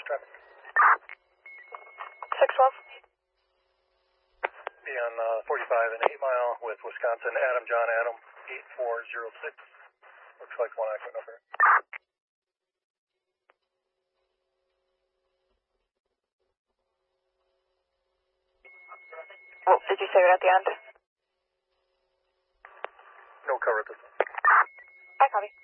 traffic. 612. Be on 45 and 8 Mile with Wisconsin, Adam, John, Adam, 8406. Looks like one accident over here. Well, did you say it at the end? No cover at this time. I copy.